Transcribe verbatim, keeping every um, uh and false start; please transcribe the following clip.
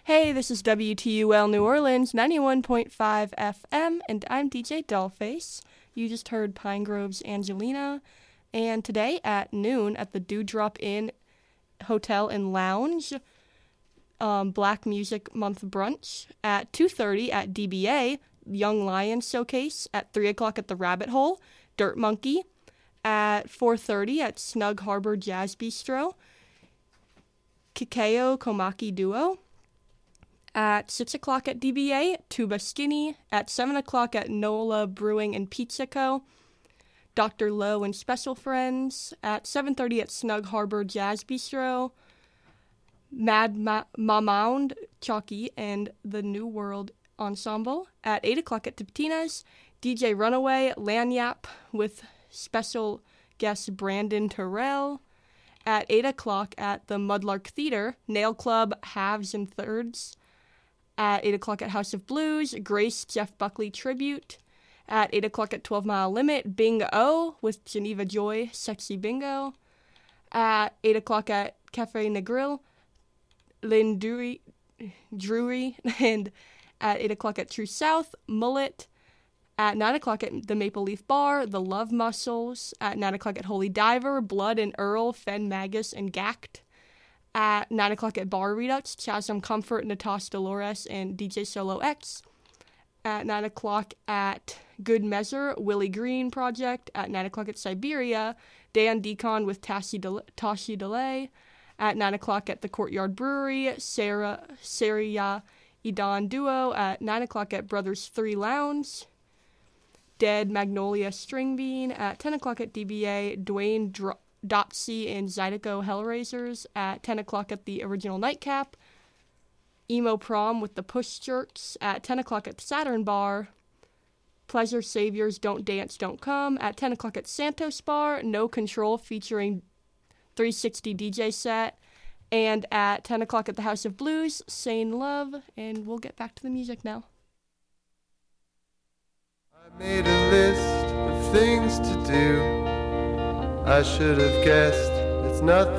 Hey, this is W T U L New Orleans, ninety-one point five F M, and I'm D J Dollface. You just heard Pine Grove's Angelina, and today at noon at the Dewdrop Inn Hotel and Lounge, um, Black Music Month brunch. At two thirty at D B A, Young Lions Showcase. At three o'clock at the Rabbit Hole, Dirt Monkey. At four thirty at Snug Harbor Jazz Bistro, Kikeo Komaki Duo. At six o'clock at D B A, Tuba Skinny. At seven o'clock at Nola Brewing and Pizza Co., Doctor Lowe and Special Friends. At seven thirty at Snug Harbor Jazz Bistro, Mad Ma- Mamound Chalky and the New World Ensemble. At eight o'clock at Tiptina's, D J Runaway, Lanyap with special guest Brandon Terrell. At eight o'clock at the Mudlark Theater, Nail Club, Halves and Thirds. At eight o'clock at House of Blues, Grace Jeff Buckley Tribute. At eight o'clock at twelve Mile Limit, Bingo with Geneva Joy, Sexy Bingo. At eight o'clock at Cafe Negril, Lynn Drury, Drury. And at eight o'clock at True South, Mullet. At nine o'clock at the Maple Leaf Bar, The Love Muscles. At nine o'clock at Holy Diver, Blood and Earl, Fen Magus, and Gact. At nine o'clock at Bar Redux, Chasm Comfort, Natasha Dolores, and D J Solo X. At nine o'clock at Good Measure, Willie Green Project. At nine o'clock at Siberia, Dan Decon with Tashi Del- Tashi Delay. At nine o'clock at the Courtyard Brewery, Sarah Saria Idan Duo. At nine o'clock at Brothers three Lounge, Dead Magnolia String Bean. At ten o'clock at D B A, Dwayne Dro- Dotsy and Zydeco Hellraisers. At ten o'clock at the Original Nightcap, Emo Prom with the Push Jerks. At ten o'clock at the Saturn Bar, Pleasure Saviors, Don't Dance, Don't Come. At ten o'clock at Santos Bar, No Control featuring three sixty D J set. And at ten o'clock at the House of Blues, Sane Love. And we'll get back to the music now. I made a list of things to do. I should have guessed it's nothing